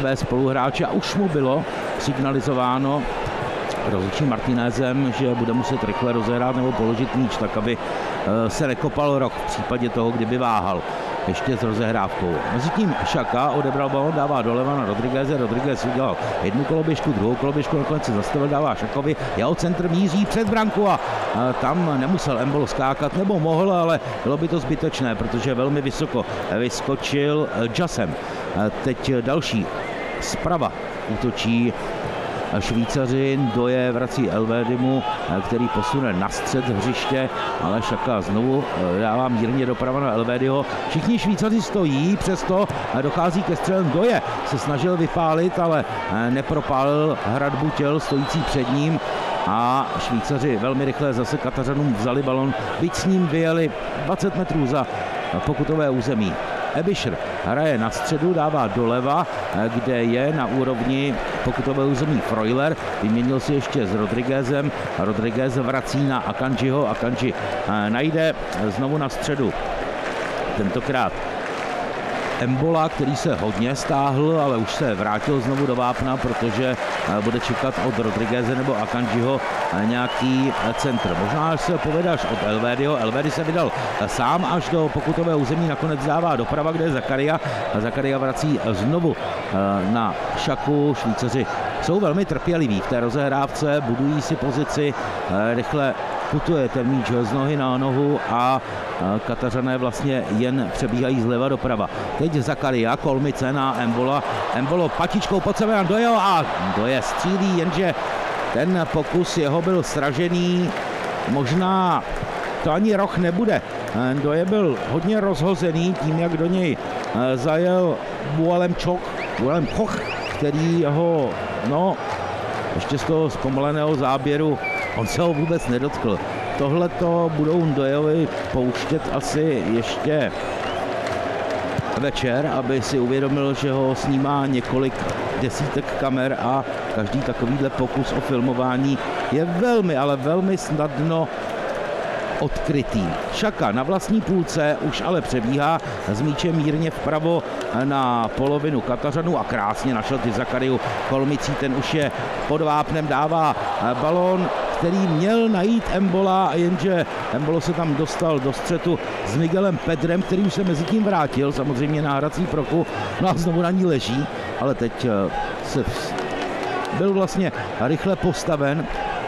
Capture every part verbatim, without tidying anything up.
své spoluhráče a už mu bylo signalizováno rozhodčím Martinezem, že bude muset rychle rozehrát nebo položit míč, tak aby se nekopal rok v případě toho, kdyby váhal ještě s rozehrávkou. Mezitím Xhaka odebral balon, dává doleva na Rodrigueze, Rodriguez udělal jednu koloběžku, druhou koloběžku, nakonec se zastavil, dává Xhakovi, jeho centr míří před branku a tam nemusel Embolo skákat, nebo mohl, ale bylo by to zbytečné, protože velmi vysoko vyskočil Jassem. Teď další zprava útočí Švýcaři, Ndoye vrací Elvédimu, který posune na střed hřiště, ale Xhaka znovu dává mírně doprava na Elvédiho. Všichni Švýcaři stojí, přesto dochází ke střelu. Ndoye se snažil vypálit, ale nepropálil hradbu těl stojící před ním a Švýcaři velmi rychle zase Katařanům vzali balon, byť s ním vyjeli dvacet metrů za pokutové území. Ebischer hraje na středu, dává doleva, kde je na úrovni pokutového území Freuler. Vyměnil si ještě s Rodriguezem. Rodriguez vrací na Akanjiho. Akanji najde znovu na středu. Tentokrát Embola, který se hodně stáhl, ale už se vrátil znovu do vápna, protože bude čekat od Rodrigueze nebo Akanjiho nějaký centr. Možná až se povede až od Elvédiho. Elvédi se vydal sám až do pokutového území, nakonec dává doprava, kde je Zakaria. Zakaria vrací znovu na Xhaku. Švýcaři jsou velmi trpěliví v té rozehrávce, budují si pozici, rychle putuje ten míč z nohy na nohu a Katařané vlastně jen přebíhají zleva doprava. Teď Zakaria, kolmice na Embola. Embolo patičkou pod sebe na Ndoyeho a Ndoye střílí, jenže ten pokus jeho byl sražený. Možná to ani roh nebude. Ndoye byl hodně rozhozený tím, jak do něj zajel Bualem Čok, Bualem Koch, který ho, no, ještě z toho zpomaleného záběru, on se ho vůbec nedotkl. Tohle to budou Ndoyevi pouštět asi ještě večer, aby si uvědomil, že ho snímá několik desítek kamer a každý takovýhle pokus o filmování je velmi, ale velmi snadno odkrytý. Xhaka na vlastní půlce už ale přebíhá s míčem mírně vpravo na polovinu Katařanů a krásně našel ty Zakariu kolmicí, ten už je pod vápnem, dává balón, který měl najít Embola, jenže Embolo se tam dostal do střetu s Miguelem Pedrem, který už se mezi tím vrátil, samozřejmě na hrací plochu, no a znovu na ní leží, ale teď se byl vlastně rychle postaven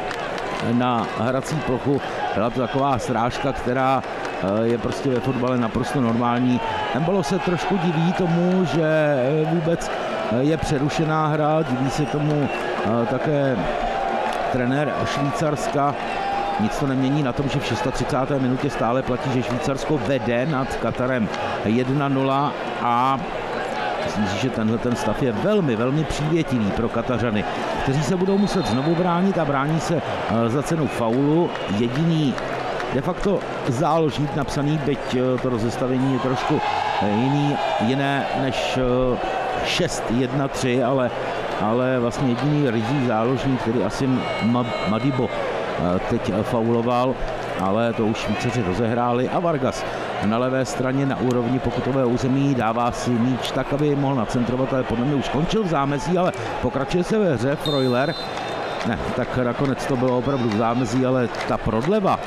na hrací plochu. Byla to taková srážka, která je prostě ve fotbale naprosto normální. Embolo se trošku diví tomu, že vůbec je přerušená hra, diví se tomu také trenér Švýcarska. Nic to nemění na tom, že v třicáté šesté minutě stále platí, že Švýcarsko vede nad Katarem jedna nula a myslím si, že tenhle ten stav je velmi, velmi přívětivý pro Katařany, kteří se budou muset znovu bránit a brání se za cenu faulu. Jediný de facto záložník napsaný, byť to rozestavení je trošku jiný, jiné než šest jedna tři, ale, ale vlastně jediný ryzí záložník, který asi Madibo teď fauloval, ale to už Švýcaři rozehráli a Vargas na levé straně na úrovni pokutového území dává si míč tak, aby mohl nacentrovat, ale podle mě už skončil v zámezí, ale pokračuje se ve hře. Freuler, ne, tak nakonec to bylo opravdu v zámezí, ale ta prodleva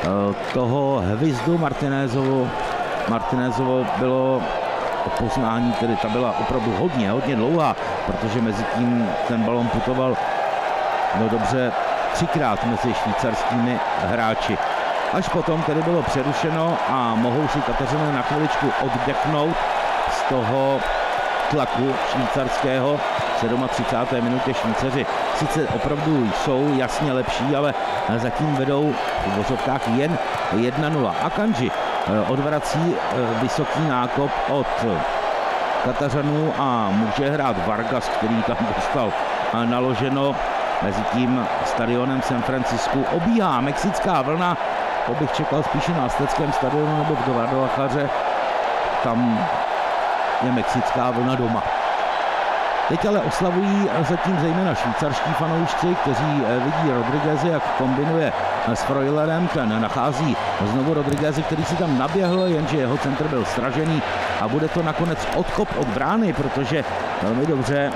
toho hvizdu Martinézovo, Martinézovo bylo poznání, tedy ta byla opravdu hodně, hodně dlouhá, protože mezi tím ten balon putoval no dobře třikrát mezi švýcarskými hráči. Až potom tedy bylo přerušeno a mohou si Katařané na chviličku oddechnout z toho tlaku švýcarského. V třicáté sedmé minutě Švýcaři sice opravdu jsou jasně lepší, ale zatím vedou v vozovkách jen jedna nula. Akanji odvrací vysoký nákop od Katařanů a může hrát Vargas, který tam dostal naloženo. Mezitím stadionem San Francisco obíhá mexická vlna. To bych čekal spíše na Azteckém stadionu nebo v Guadalajaře. Tam je mexická vlna doma. Teď ale oslavují zatím zejména švýcarští fanoušci, kteří vidí Rodrigueze, jak kombinuje s Freulerem. Ten nachází znovu Rodrigueze, který si tam naběhl, jenže jeho centr byl sražený a bude to nakonec odkop od brány, protože velmi dobře